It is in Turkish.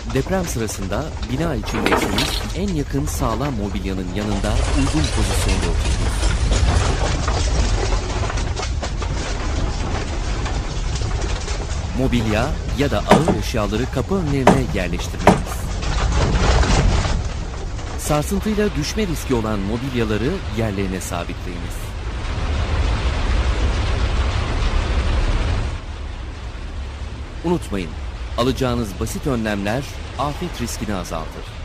Deprem sırasında bina içindeyseniz en yakın sağlam mobilyanın yanında uygun pozisyonda oturunuz. Mobilya ya da ağır eşyaları kapı önlerine yerleştirmeniz. Sarsıntıyla düşme riski olan mobilyaları yerlerine sabitleyiniz. Unutmayın, alacağınız basit önlemler afet riskini azaltır.